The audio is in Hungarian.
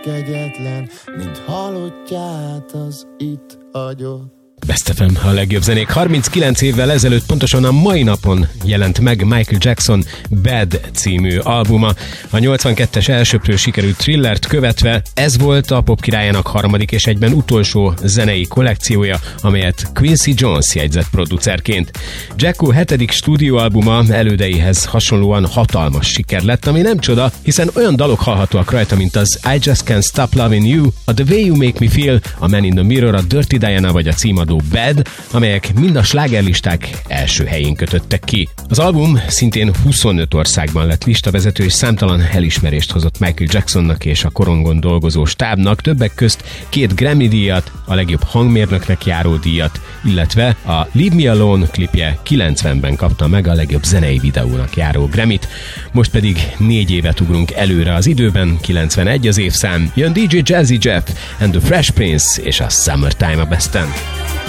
kegyetlen, mint halottját az itt hagyott. Best FM, a legjobb zenék. 39 évvel ezelőtt, pontosan a mai napon jelent meg Michael Jackson Bad című albuma. A 82-es elsőprő sikerült Thrillert követve ez volt a pop királyának harmadik és egyben utolsó zenei kollekciója, amelyet Quincy Jones jegyzett producerként. Jacko 7. stúdióalbuma elődeihez hasonlóan hatalmas siker lett, ami nem csoda, hiszen olyan dalok hallhatóak rajta, mint az I Just Can't Stop Loving You, a The Way You Make Me Feel, a Man in the Mirror, a Dirty Diana vagy a címadó Bad, amelyek mind a slágerlisták első helyén kötöttek ki. Az album szintén 25 országban lett listavezető, és számtalan elismerést hozott Michael Jacksonnak és a korongon dolgozó stábnak, többek közt 2 Grammy-díjat, a legjobb hangmérnöknek járó díjat, illetve a Leave Me Alone klipje 90-ben kapta meg a legjobb zenei videónak járó Grammy-t. Most pedig 4 évet ugrunk előre az időben, 91 az évszám, jön DJ Jazzy Jeff and the Fresh Prince és a Summertime a Besten.